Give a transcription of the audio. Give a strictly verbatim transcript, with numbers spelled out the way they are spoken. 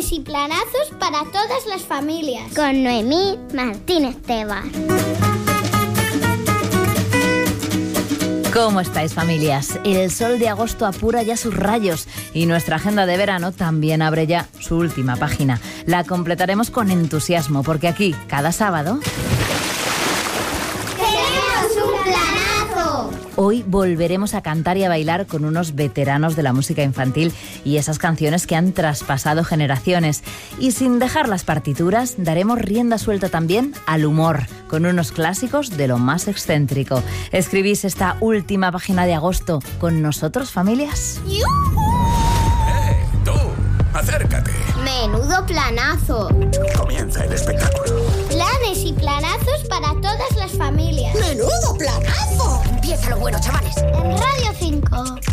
Planes y planazos para todas las familias. Con Noemí Martínez Tebas. ¿Cómo estáis, familias? El sol de agosto apura ya sus rayos y nuestra agenda de verano también abre ya su última página. La completaremos con entusiasmo porque aquí, cada sábado... ¡Tenemos un planazo! Hoy volveremos a cantar y a bailar con unos veteranos de la música infantil y esas canciones que han traspasado generaciones. Y sin dejar las partituras, daremos rienda suelta también al humor, con unos clásicos de lo más excéntrico. ¿Escribís esta última página de agosto con nosotros, familias? ¡Eh, tú! ¡Acércate! Menudo planazo. Comienza el espectáculo. Planes y planazos para todas las familias. ¡Menudo planazo! Empieza lo bueno, chavales. En Radio cinco.